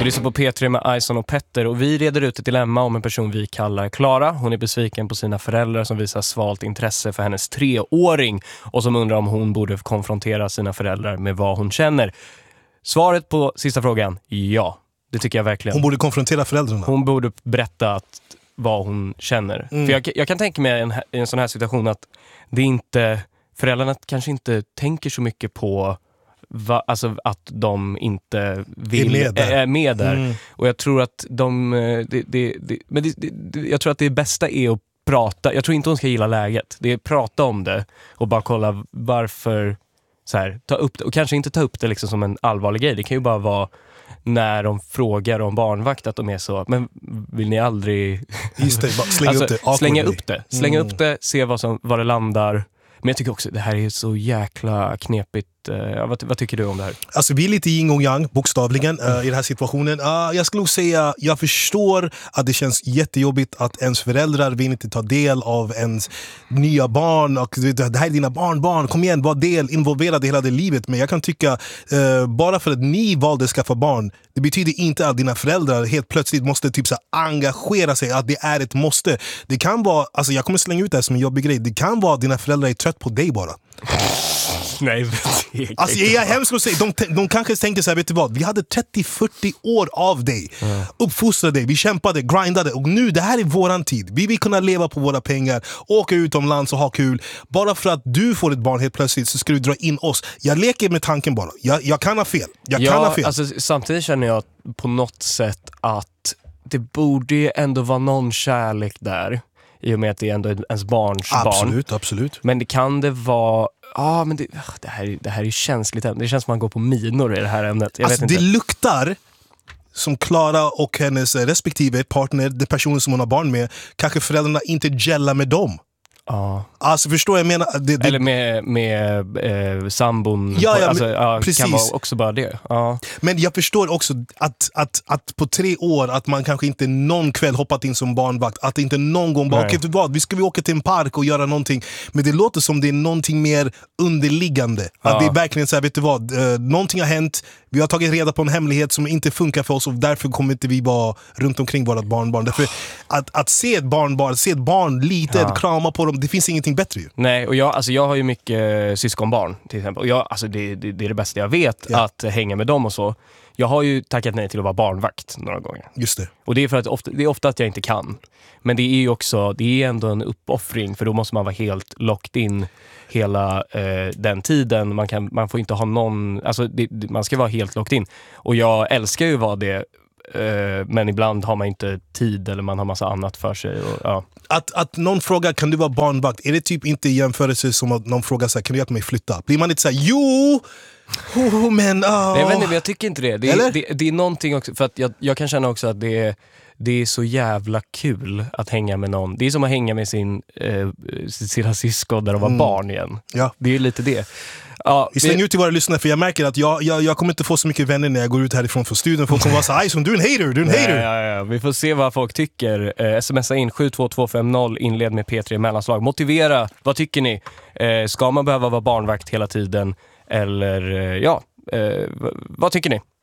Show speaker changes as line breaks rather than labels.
lyssnar på P3 med Ison och Petter och vi reder ut ett dilemma om en person vi kallar Klara. Hon är besviken på sina föräldrar som visar svalt intresse för hennes 3-åring och som undrar om hon borde konfrontera sina föräldrar med vad hon känner. Svaret på sista frågan, ja. Det tycker jag verkligen.
Hon borde konfrontera föräldrarna.
Hon borde berätta vad hon känner. För jag kan tänka mig i en sån här situation att det inte, föräldrarna kanske inte tänker så mycket på alltså att de inte är med där. Och jag tror att jag tror att det bästa är att prata. Jag tror inte hon ska gilla läget. Det är prata om det och bara kolla varför så här, ta upp det. Och kanske inte ta upp det liksom som en allvarlig grej. Det kan ju bara vara när de frågar om barnvakt att de är så, men vill ni aldrig
just det,
slänga upp det, se vad det landar. Men jag tycker också det här är så jäkla knepigt. Vad tycker du om det här?
Alltså vi är lite yin och yang, bokstavligen, i den här situationen. Jag skulle nog säga, jag förstår att det känns jättejobbigt att ens föräldrar vill inte ta del av ens nya barn. Och det här är dina barnbarn, kom igen, var involverade i hela det livet. Men jag kan tycka, bara för att ni valde att skaffa barn, det betyder inte att dina föräldrar helt plötsligt måste typ så engagera sig, att det är ett måste. Det kan vara, alltså jag kommer slänga ut det här som en jobbig grej, det kan vara att dina föräldrar är trött på dig bara.
Nej,
alltså jag är hemskt att säga, de kanske tänker så här, vet du vad, vi hade 30-40 år av dig, uppfostrade dig, vi kämpade, grindade och nu, det här är våran tid, vi vill kunna leva på våra pengar, åka utomlands och ha kul. Bara för att du får ett barn helt plötsligt så ska du dra in oss. Jag leker med tanken bara, jag kan ha fel, kan ha fel.
Alltså, samtidigt känner jag på något sätt att det borde ju ändå vara någon kärlek där, i och med att det är ändå ens barns barn.
Absolut.
Men det kan det vara... men det här är ju känsligt. Det känns som man går på minor i det här ämnet. Jag vet inte.
Det luktar som Klara och hennes respektive partner, de personer som hon har barn med, kanske föräldrarna inte gellar med dem. Alltså förstår jag menar
eller med sambon.
Precis.
Kan vara också bara det.
Men jag förstår också att på 3 år att man kanske inte någon kväll hoppat in som barnvakt, att inte någon gång bara okej, vi ska åka till en park och göra någonting, men det låter som det är någonting mer underliggande. Att det är verkligen så här, vet du vad, någonting har hänt, vi har tagit reda på en hemlighet som inte funkar för oss och därför kommer inte vi vara runt omkring vårt barnbarn. Därför att se ett barn lite, krama på dem, det finns ingenting bättre ju.
Nej, och jag har ju mycket syskonbarn till exempel. Och det är det bästa jag vet, att hänga med dem och så. Jag har ju tackat nej till att vara barnvakt några gånger.
Just det.
Och det är för att det är ofta att jag inte kan. Men det är ju också, det är ändå en uppoffring, för då måste man vara helt locked in hela den tiden. Man får inte ha någon, alltså man ska vara helt locked in. Och jag älskar ju att vara det, men ibland har man inte tid eller man har massa annat för sig. Och,
Att någon frågar, kan du vara barnvakt? Är det typ inte i jämförelse som att någon frågar så här, kan du hjälpa mig flytta? Blir man inte så här, jo! Men
jag tycker inte det. Det är någonting också, för att jag kan känna också att det är så jävla kul att hänga med någon. Det är som att hänga med sina syskon där de var barn igen. Ja. Det är lite det.
Vi slänger ut till våra lyssnare, för jag märker att jag kommer inte få så mycket vänner när jag går ut härifrån från studion. Folk kommer vara så här, Ison, du är en hater,
Ja. Vi får se vad folk tycker. Smsa in 72250, inled med P3 mellanslag. Motivera, vad tycker ni? Ska man behöva vara barnvakt hela tiden? Eller vad tycker ni?